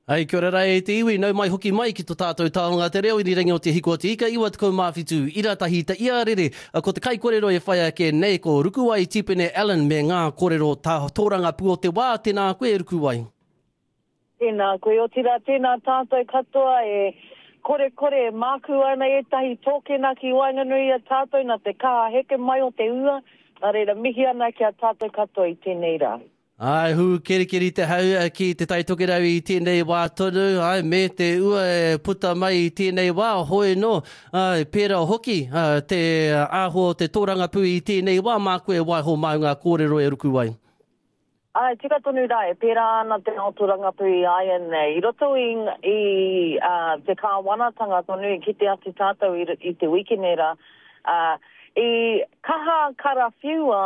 Ai, kia ora e te iwi, nau mai hoki mai ki tō tātou taonga te reo i ni rangi o te hiko te ika, iwa te kaumāwhitu, ira tahi ta ia rere, ko te kai kōrero e whai ake nei, ko Rukuwai Tipene Allen me ngā kōrero tōranga pu o te wā, tēnā koe Rukuwai. Tēnā koe o tira, tēnā tātou katoa e kore māku ana e tahi tōkena ki Wainganui a tātou na te kā heke mai o te ua, a reira mihi ana ki a tātou katoa i tēnei rā. Ai, hu keri te hau ki te taitokerau i tēnei wā tonu, ai, me te ua e puta mai i tēnei wā, hoi no, ai, pēra hoki, te aho te tōranga pu i tēnei wā, mā koe waiho mai ngā kōrero e Rukuwai. Ai, tika tonu rā, e pēra ana te tōranga pu i aia nei. I roto i te kāwanatanga tonu ki te ati tātou i te wikinera, i kaha karawhiua,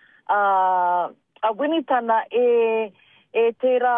a winitana e tērā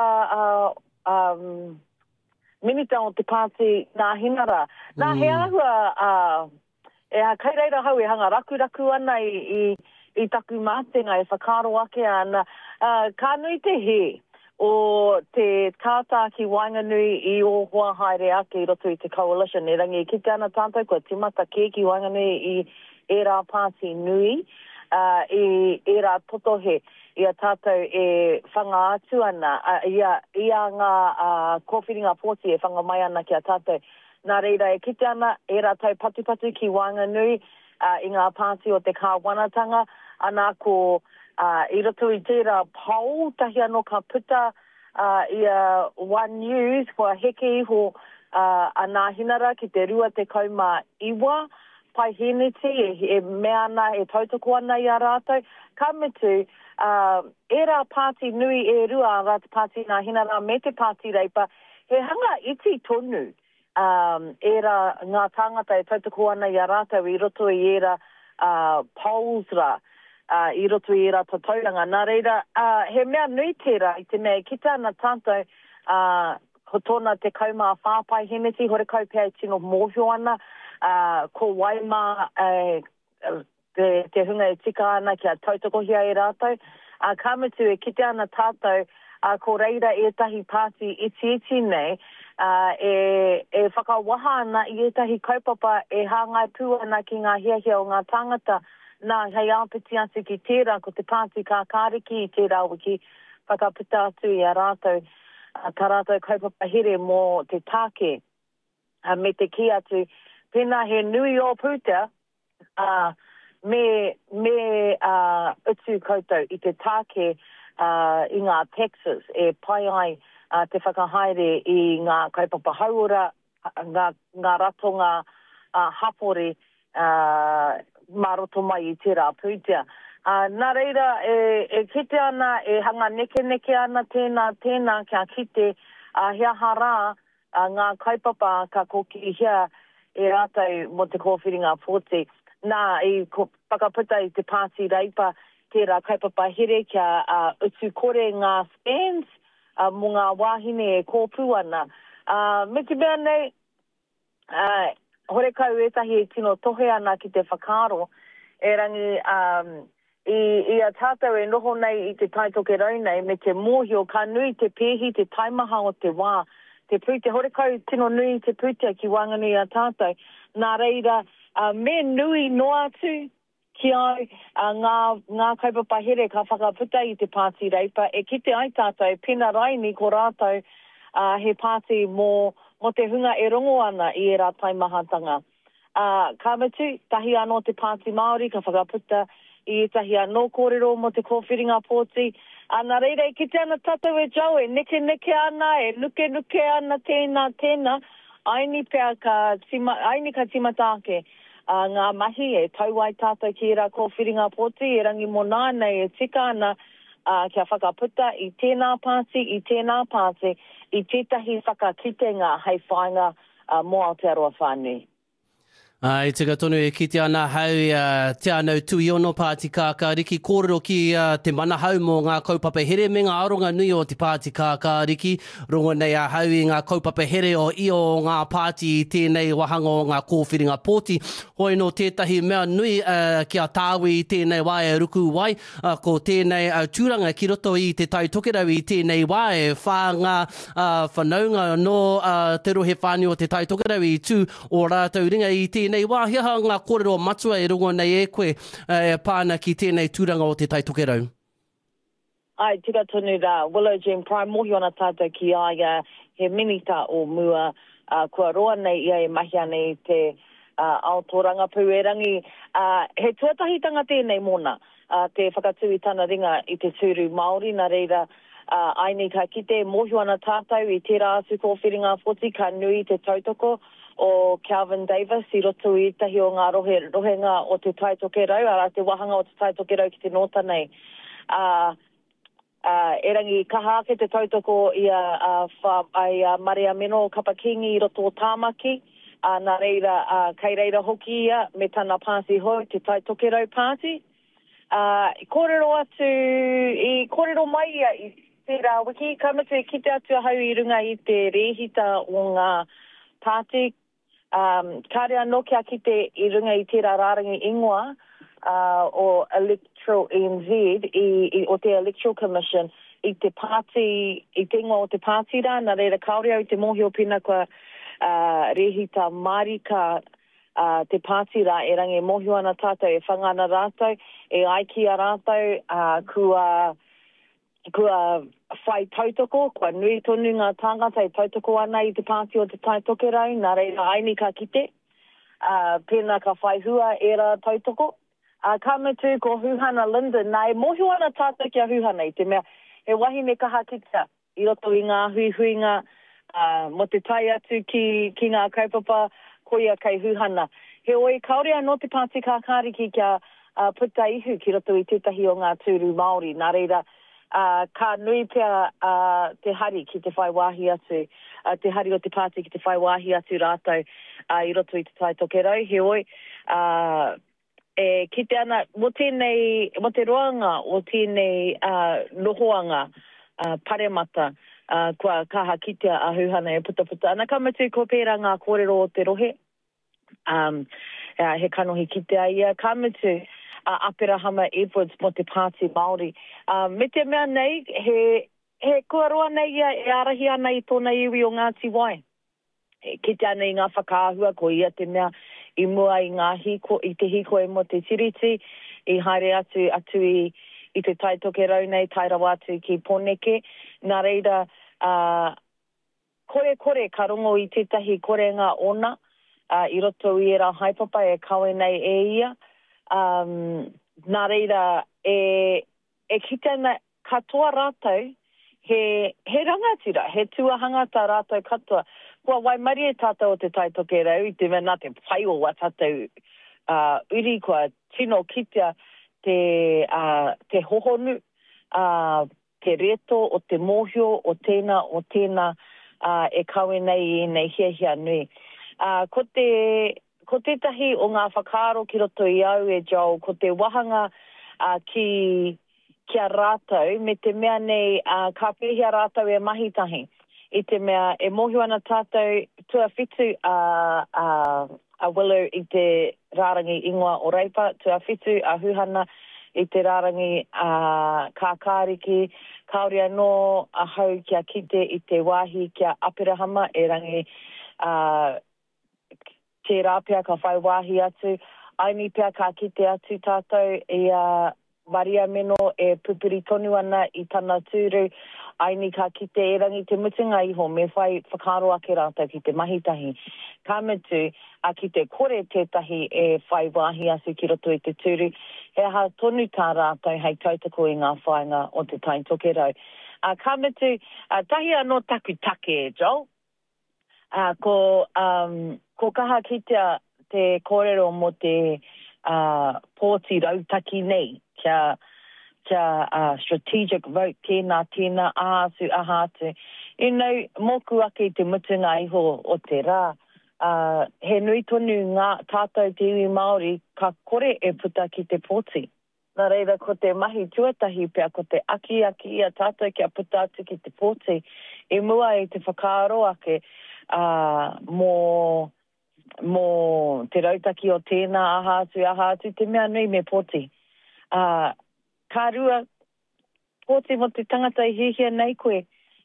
minita o te pāti nā hinara. Nā he ahua, kai reira hau e hanga raku ana i taku mātenga e whakaro ake ana. Ka nui te he o te tātā ki Wainganui i o hoa haere ake i roto i te coalition. E rangi ki te ana tātou kua timata ke ki Wainganui i e rā pāti nui, i rā totohe. Ia tātou e whanga atu ana, ia ngā kōwhiringa pōti e whanga mai ana ki a tātou. Nā reira e kite ana, e rātou patu ki Wainganui i ngā pāti o te kāwanatanga, ana ko i roto i tērā pau, tahi anō ka puta ia One News, kua heke iho anā hinara ki te rua te kaumā iwa, pai heneti, e mea ana, e tautoko ana i a rātou, ka mitu, e rā pāti nui e rua rā te pāti nā hinara me te pāti reipa, he hanga iti tonu e rā ngā tāngata e tautoko ana i a rātou i roto i e rā polls rā, i roto i e rā tatauranga. Nā reira, he mea nui tērā i te mea kita na tātou ho tōna te kaumā whāpai heneti, hore kaupea i tino mōhio ana, ko Waima te hunga e tika ana ki a tautokohia e rātou. Ka mitu e kite ana tātou, ko reira e tahi pāti iti nei, e whakawaha ana i e tahi kaupapa e hāngai pū ana ki ngā hiahia o ngā tāngata nā hei aupiti atu ki tērā, ko te pāti kā kāriki i tērā wiki, whakaputa atu i a rātou, ka rātou kaupapa here mō te tāke, me te ki atu, pēnā he nui o pūtea, me utu koutou i te tāke i ngā Texas e pai ai te whakahaere i ngā kaupapa hauora, ngā ratonga hapori maroto mai i tērā pūtea. Nā reira e kite ana, e hanga neke ana tēnā kia kite hea harā ngā kaupapa ka koki hea e rātou mo te kōwhiringa pōti. Nā i whakaputa i te pāti reipa tērā kaupapa here kia utu kore ngā stands mo ngā wāhine e kōpū ana. Me te mea nei, hore kau etahi e tino tohe ana ki te whakaro, e rangi i a tātou e noho nei i te taitoke rau nei, me te mōhio ka nui te pēhi, te taimaha o te wā, te pūte, hore kau tino nui te pūtea ki Wainganui a tātou, nā reira, me nui noa atu ki ai ngā kaupapa here ka whakaputa i te pāti reipa, e kite ai tātou, pena raini ko rātou he pāti mō te hunga e rongo ana i e rā taimahatanga. Ka mitu, tahi anō te pāti Māori ka whakaputa i tahi anō kōrero mo te kōwhiringa pōti. Nā reira e kite ana tātou e jau, e neke ana, e nuke ana tēnā, aini ka timatake. Ngā mahi e tauai tātou ki rā kōwhiringa pōti, e rangi mō nānei e tika ana kia whakaputa i tēnā pāti, i tētahi whakakitenga hei whainga mō Aotearoa whānui. Ai, tika tonu e kite ana hau te anau tui ono Pāti Kākāriki, kōrero ki te mana hau mō ngā kaupapa here me ngā aronga nui o te Pāti Kākāriki, rongo nei a hau i ngā kaupapa here o io ngā pāti i tēnei wahanga o ngā kōwhiringa pōti. Hoi no tētahi mea nui kia tāwi i tēnei wae ruku wai, ko tēnei tūranga ki roto i te taitokerau i tēnei wae, whā ngā whanaunga no te rohe whānui o te taitokerau i tū o rātou ringa i tēnei nei wāhiaha ngā kōrero matua e rungo nei e koe pāna ki tēnei tūranga o te taitokerau. Ai, tika tonu rā, Willow Gem Prime, mohi ona tātou ki aia he minita o mua, kua roa nei ia e mahi nei te aotoranga puerangi. He tuatahitanga tēnei mona, te whakatui tāna ringa i te tūru Māori, nā reira, aini ka kite mohi ona tātou i tērā asu kōwhiringa whoti, ka nui te tautoko, o Calvin Davis i roto i tahi o ngā rohenga o te taitokerau, ara te wahanga o te taitokerau ki te nota nei. E rangi kaha ake te tautoko i Maria Meno o Kapakingi i roto o Tāmaki, nā reira, kei reira hoki ia me tana pāsi hoi te taitokerau pāti. Kōrero atu, i kōrero mai ia i tērā wiki, kamatu e kite atu hau i runga i te rehita o ngā pāti, kārea no kia kite i runga i tērā rārangi ingoa o Electoral NZ o te Electoral Commission i te pāti, i te ingoa o te pāti rā, nā reira kaurea i te mohi o pina kua rehita marika te pāti rā e rangi mohi ana tātou e whangana rātou, e aiki a rātou kua whai tautoko, kua nui tonu ngā tāngata e tautoko ana i te pāti o te taitokerau, nā reira aini ka kite, pēnā ka whai hua e rā tautoko. Ka mutu ko Huhana Linden, nā e mohi ana tātou kia Huhana i te mea, he wahi me kaha kita i roto i ngā huihuinga, mo te tai atu ki ngā kaupapa koia kei Huhana. He oi kaurea no te Pāti Kākāriki kia puta ihu ki roto i tētahi o ngā tūru Māori, nā reira, ka nui pia te hari ki te whai wāhi atu, te hari o te pāti ki te whai wāhi atu rātou i roto i te taitokerau. He oi, ki te ana, mo te roanga o tēnei nohoanga paremata, kua kaha kitea a Huhana e puta. Ana kamatu ko pērā ngā kōrero o te rohe, he kanohi kitea ia, kamatu, Aperahama Edwards mo te Pāti Māori. Me te mea nei, he kuaroa nei ia e arahi ana i tōna iwi o Ngāti Wai. Ki te ana i ngā whakaahua ko ia te mea i mua i ngā hiko, i te hiko e mo te tiriti, i haere atu i te taitokerau nei, tairawa atu ki Poneke. Nā reira, kore ka rongo i tētahi korenga ona, i roto i era haipapa e kawe nei e ia. Nā reira, e kitana katoa rātou, he rangatira, he tuahangata rātou katoa. Kua waimari e tātou o te taitokerau, i te mena te whai o wa tātou uri kua tino kitea te hohonu, te reto o te mōhio, o tēnā, e kawe nei hia nui. Ko tētahi o ngā whakaaro ki roto i au e jau, ko te wahanga kia rātou, me te mea nei ka pēhia rātou e mahitahi. I te mea e mohi ana tātou tua whitu a Willow i te rārangi ingoa o Reipa, tua whitu a Huhana i te rārangi Kākāriki, kaurea no a hau kia kite i te wāhi kia Aperahama e rangi te rāpia ka whai wāhi atu, aini pia ka kite atu tātou i Maria Meno e pupuri tonu ana i tana tūru, aini ka kite e rangi te mutunga iho me whai whakaro ake rātou ki te mahitahi. Ka mutu a ki te kore tētahi e whai wāhi atu ki roto i te tūru, he ha tonu tā rātou hei tautako i ngā whainga o te taitokerau. Ka mutu, tahi anō takutake e jau, ko kaha kitea te kōrero mo te pōti rautaki nei, kia strategic vote, tēnā āsu ahātu. Moku ake te mutunga iho o te rā, he nui tonu ngā tātou te iwi Māori ka kore e puta ki te pōti. Nā reira, ko te mahi tuatahi pia, ko te aki ia tātou kia puta atu ki te pōti, e mua e te whakaaro ake mō te rautaki o tēnā aha atu, te mea nui me pōti. Ka rua pōti mo te tangata i hihia nei koe,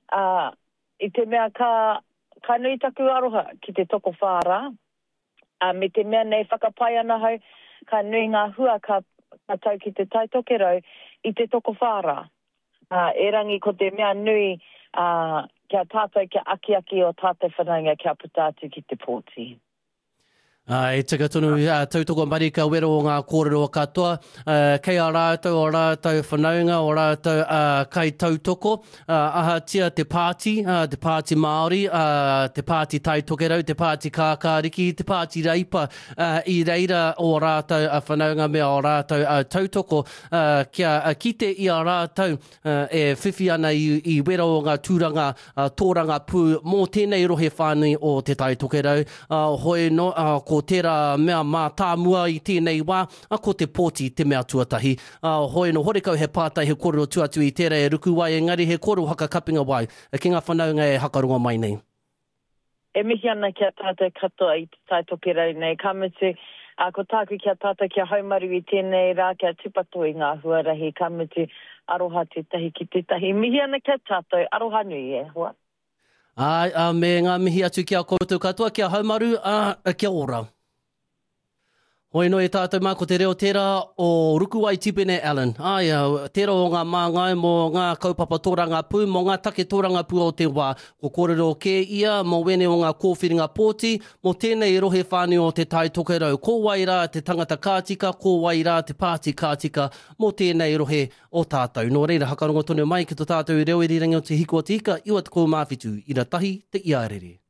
i te mea ka nui taku aroha ki te toko whāra, me te mea nei whakapai ana hau, ka nui ngā hua ka tau ki te taitokerau i te toko whāra. E rangi ko te mea nui kia tātou kia aki o tātou whanaunga kia puta atu ki te pōti. E tika tonu tautoko marika wero o ngā kōrero katoa. Kei a rātou whanaunga, o rātou kai tautoko. Aha tia te pāti Māori, te pāti taitokerau, te pāti kākāriki, te pāti reipa. I reira o rātou whanaunga mea o rātou tautoko. Kia kite i a rātou e whiwhi ana i wero o ngā tūranga, tōranga pū mō tēnei rohe whānui o te taitokerau. Hoi no, ko tērā mea mā tāmua i tēnei wā, ko te pōti te mea tuatahi. Hoi no horekau he pātai he kōrero tuatu i tērā e ruku wai, engari he kōrero haka kapinga wai. Ki ngā whanaunga e hakaronga mai nei. E mihi ana kia tātou katoa i te taitokerau nei. Ka mutu, ko tāku kia tātou kia haumaru i tēnei rā, kia tupato i ngā huarahi. Ka mutu, aroha te tahi ki te tahi. Mihi ana kia tātou, aroha nui e hoa. Me ngā mihi atu kia koutou katoa, kia haumaru, kia ora. Hoi no e tātou mā ko te reo tērā o Rukuwai Tipene Allen. Tērā o ngā māngai mō ngā kaupapa tōranga pū, mō ngā take tōranga pū o te wā. Ko kōrero kē ia, mō wene o ngā kōwhiringa pōti, mō tēnei rohe whānui o te taitokerau. Ko wai rā te tangata kātika, ko wai rā te pāti kātika, mō tēnei rohe o tātou. Nō reira, hakarongo tonu mai ki tō tātou reo i rirangi o te hiko o te hika, iwa te kou mawhitu, i rā tahi te iarere.